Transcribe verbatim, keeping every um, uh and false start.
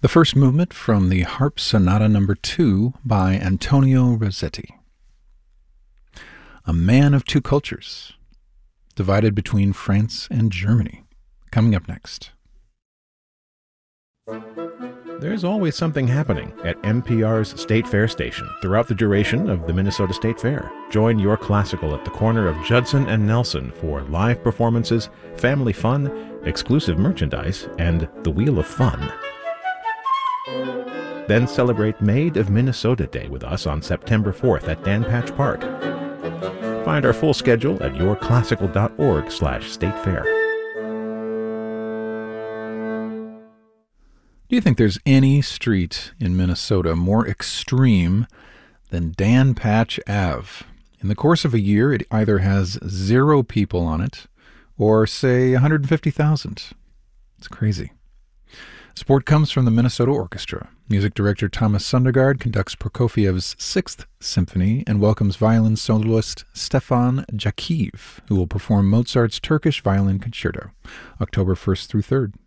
The first movement from the Harp Sonata Number two by Antonio Rossetti. A man of two cultures, divided between France and Germany. Coming up next. There's always something happening at N P R's State Fair station throughout the duration of the Minnesota State Fair. Join your classical at the corner of Judson and Nelson for live performances, family fun, exclusive merchandise, and the Wheel of Fun. Then celebrate Made of Minnesota Day with us on September fourth at Dan Patch Park. Find our full schedule at yourclassical.org slash state fair. Do you think there's any street in Minnesota more extreme than Dan Patch Avenue? In the course of a year, it either has zero people on it or, say, one hundred fifty thousand. It's crazy. Support comes from the Minnesota Orchestra. Music director Thomas Sundergaard conducts Prokofiev's Sixth Symphony and welcomes violin soloist Stefan Jakiv, who will perform Mozart's Turkish Violin Concerto, October first through third.